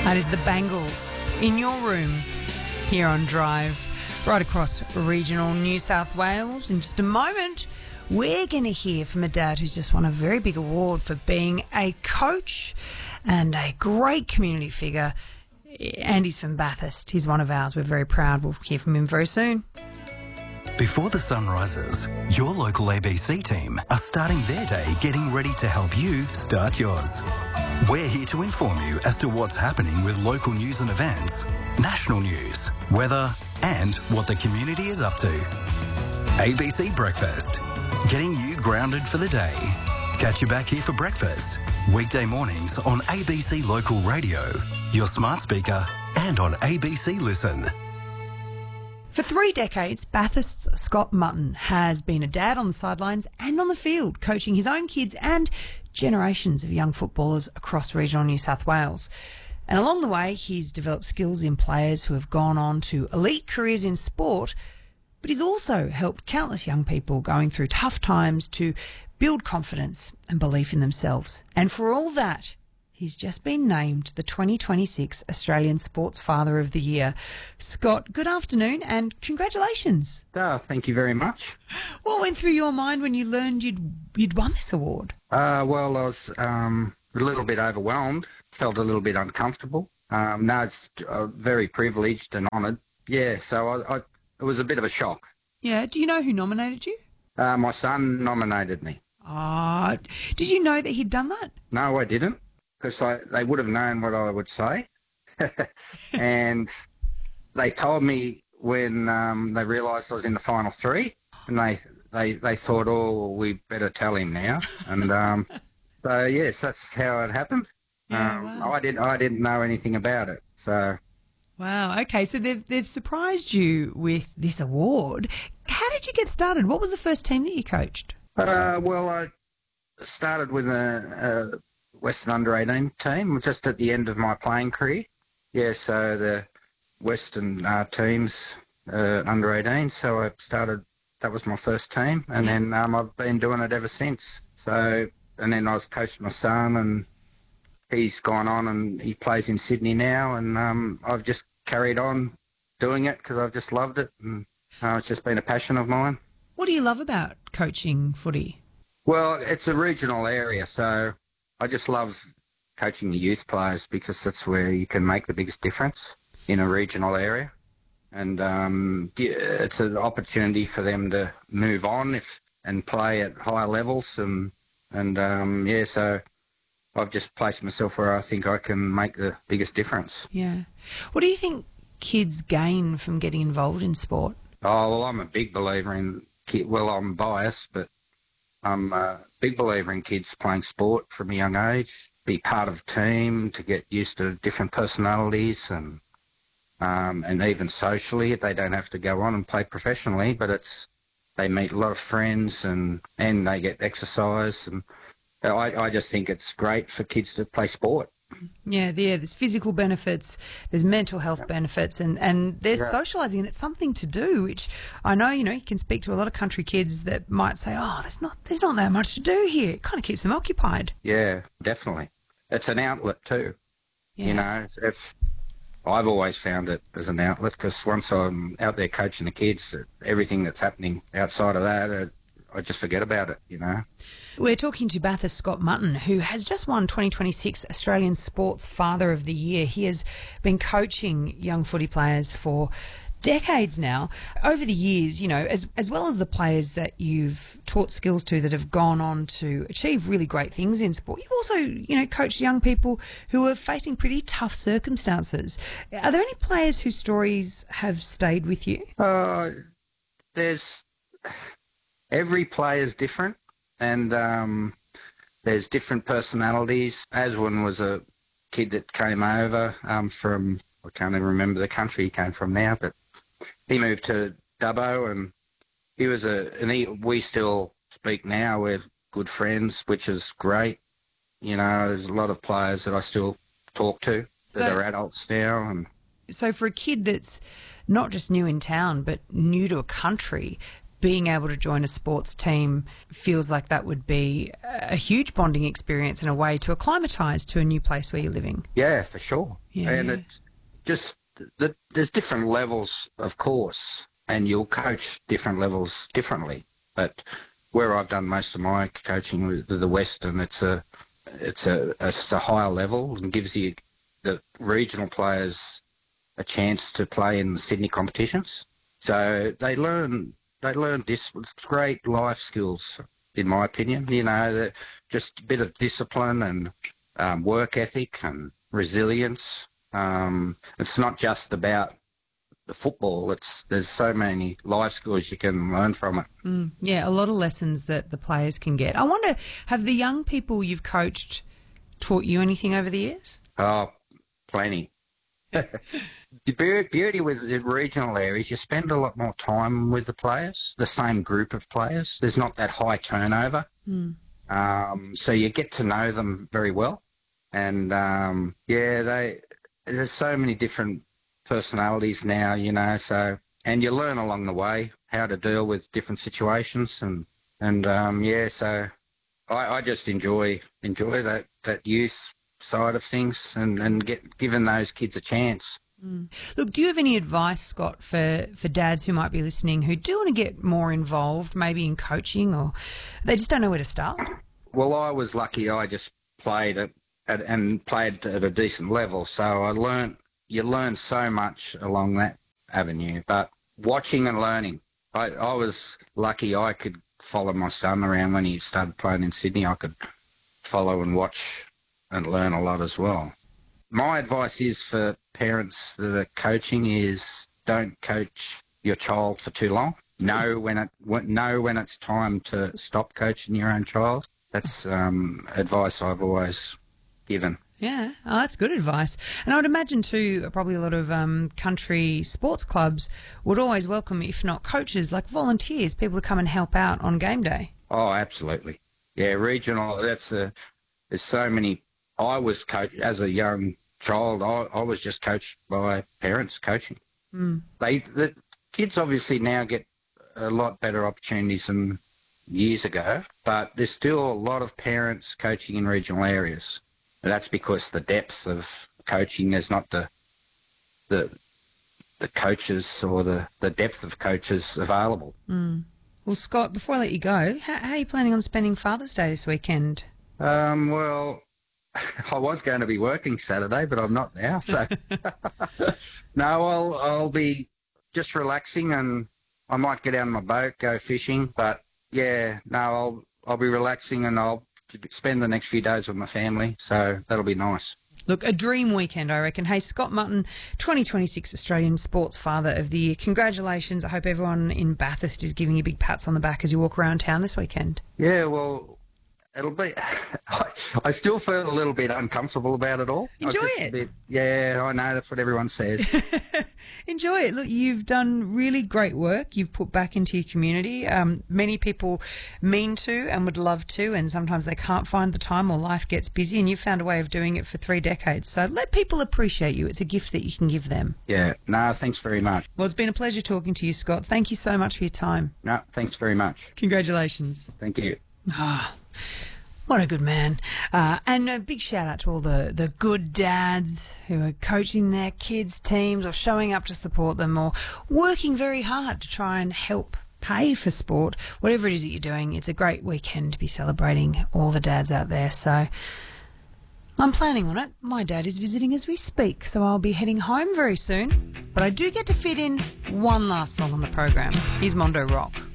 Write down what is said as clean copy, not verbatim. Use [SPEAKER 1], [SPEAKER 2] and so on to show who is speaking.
[SPEAKER 1] That is the Bangles in your room here on Drive, right across regional New South Wales. In just a moment, we're going to hear from a dad who's just won a very big award for being a coach and a great community figure. Andy's from Bathurst. He's one of ours. We're very proud. We'll hear from him very soon.
[SPEAKER 2] Before the sun rises, your local ABC team are starting their day getting ready to help you start yours. We're here to inform you as to what's happening with local news and events, national news, weather, and what the community is up to. ABC Breakfast, getting you grounded for the day. Catch you back here for breakfast, weekday mornings on ABC Local Radio, your smart speaker, and on ABC Listen.
[SPEAKER 1] For 3 decades, Bathurst's Scott Mutton has been a dad on the sidelines and on the field, coaching his own kids and generations of young footballers across regional New South Wales. And along the way, he's developed skills in players who have gone on to elite careers in sport, but he's also helped countless young people going through tough times to build confidence and belief in themselves. And for all that, he's just been named the 2026 Australian Sports Father of the Year. Scott, good afternoon and congratulations.
[SPEAKER 3] Thank you very much.
[SPEAKER 1] What went through your mind when you learned you'd won this award?
[SPEAKER 3] Well, I was a little bit overwhelmed, felt a little bit uncomfortable. No, it's very privileged and honoured. Yeah, so it was a bit of a shock.
[SPEAKER 1] Yeah, do you know who nominated you?
[SPEAKER 3] My son nominated me.
[SPEAKER 1] Did you know that he'd done that?
[SPEAKER 3] No, I didn't, because they would have known what I would say. And they told me when they realised I was in the final three, and they thought, oh, we better tell him now. And so, yes, that's how it happened.
[SPEAKER 1] Yeah, wow.
[SPEAKER 3] I didn't know anything about it. So,
[SPEAKER 1] wow, okay, so they've surprised you with this award. How did you get started? What was the first team that you coached?
[SPEAKER 3] Well, I started with a Western under-18 team just at the end of my playing career. Yeah, so the Western teams under-18, so I started, that was my first team, and then I've been doing it ever since. So, and then I was coaching my son, and he's gone on and he plays in Sydney now, and I've just carried on doing it because I've just loved it, and it's just been a passion of mine.
[SPEAKER 1] What do you love about coaching footy?
[SPEAKER 3] Well, it's a regional area, so I just love coaching the youth players because that's where you can make the biggest difference in a regional area. And it's an opportunity for them to move on and play at higher levels. And so I've just placed myself where I think I can make the biggest difference.
[SPEAKER 1] Yeah. What do you think kids gain from getting involved in sport?
[SPEAKER 3] Oh, well, I'm a big believer in well, I'm biased, but I'm a big believer in kids playing sport from a young age, be part of a team, to get used to different personalities and even socially. They don't have to go on and play professionally, but they meet a lot of friends and they get exercise. And I just think it's great for kids to play sport.
[SPEAKER 1] Yeah, there's physical benefits, there's mental health benefits, and there's socialising, and it's something to do, which I know, you can speak to a lot of country kids that might say, oh, there's not that much to do here. It kind of keeps them occupied.
[SPEAKER 3] Yeah, definitely. It's an outlet too. Yeah. If I've always found it as an outlet, because once I'm out there coaching the kids, everything that's happening outside of that, I just forget about it,
[SPEAKER 1] We're talking to Bathurst Scott Mutton, who has just won 2026 Australian Sports Father of the Year. He has been coaching young footy players for decades now. Over the years, as well as the players that you've taught skills to that have gone on to achieve really great things in sport, you've also, coached young people who are facing pretty tough circumstances. Are there any players whose stories have stayed with you?
[SPEAKER 3] Every player's different. And there's different personalities. Aswin was a kid that came over from, I can't even remember the country he came from now, but he moved to Dubbo, and we still speak now. We're good friends, which is great. There's a lot of players that I still talk to that are adults now. And
[SPEAKER 1] so for a kid that's not just new in town, but new to a country, being able to join a sports team feels like that would be a huge bonding experience and a way to acclimatise to a new place where you're living.
[SPEAKER 3] Yeah, for sure.
[SPEAKER 1] Yeah.
[SPEAKER 3] And it's just there's different levels, of course, and you'll coach different levels differently. But where I've done most of my coaching with the Western, it's a higher level and gives you the regional players a chance to play in the Sydney competitions. So they learn great life skills, in my opinion. You know, just a bit of discipline and work ethic and resilience. It's not just about the football. There's so many life skills you can learn from it.
[SPEAKER 1] Yeah, a lot of lessons that the players can get. I wonder, have the young people you've coached taught you anything over the years?
[SPEAKER 3] Oh, plenty. The beauty with the regional areas, you spend a lot more time with the players, the same group of players. There's not that high turnover. So you get to know them very well. And, there's so many different personalities now, you know, and you learn along the way how to deal with different situations. So I just enjoy that youth side of things and giving those kids a chance.
[SPEAKER 1] Look, do you have any advice, Scott, for dads who might be listening who do want to get more involved, maybe in coaching, or they just don't know where to start?
[SPEAKER 3] Well, I was lucky. I just played at a decent level, so you learn so much along that avenue. But watching and learning, I was lucky. I could follow my son around when he started playing in Sydney. I could follow and watch and learn a lot as well. My advice is for parents that are coaching is don't coach your child for too long. Know when it's time to stop coaching your own child. That's advice I've always given.
[SPEAKER 1] Yeah, that's good advice. And I would imagine too, probably a lot of country sports clubs would always welcome, if not coaches, like volunteers, people to come and help out on game day.
[SPEAKER 3] Oh, absolutely. Yeah, regional. There's so many. I was coached as a young child. I was just coached by parents coaching. The kids obviously now get a lot better opportunities than years ago, but there's still a lot of parents coaching in regional areas. And that's because the depth of coaching, there's not the coaches or the depth of coaches available.
[SPEAKER 1] Well, Scott, before I let you go, how are you planning on spending Father's Day this weekend?
[SPEAKER 3] Well, I was going to be working Saturday, but I'm not now. So no, I'll be just relaxing, and I might get out on my boat, go fishing. But yeah, no, I'll be relaxing, and I'll spend the next few days with my family. So that'll be nice.
[SPEAKER 1] Look, a dream weekend, I reckon. Hey, Scott Mutton, 2026 Australian Sports Father of the Year. Congratulations. I hope everyone in Bathurst is giving you big pats on the back as you walk around town this weekend.
[SPEAKER 3] Yeah, well, it'll be... I still feel a little bit uncomfortable about it all.
[SPEAKER 1] Enjoy it.
[SPEAKER 3] Yeah, I know. That's what everyone says.
[SPEAKER 1] Enjoy it. Look, you've done really great work. You've put back into your community. Many people mean to and would love to, and sometimes they can't find the time or life gets busy, and you've found a way of doing it for 3 decades. So let people appreciate you. It's a gift that you can give them.
[SPEAKER 3] Yeah. No, thanks very much.
[SPEAKER 1] Well, it's been a pleasure talking to you, Scott. Thank you so much for your time.
[SPEAKER 3] No, thanks very much.
[SPEAKER 1] Congratulations.
[SPEAKER 3] Thank you.
[SPEAKER 1] What a good man. And a big shout out to all the good dads who are coaching their kids' teams or showing up to support them or working very hard to try and help pay for sport. Whatever it is that you're doing, it's a great weekend to be celebrating all the dads out there. So I'm planning on it. My dad is visiting as we speak, so I'll be heading home very soon. But I do get to fit in one last song on the program. Here's Mondo Rock.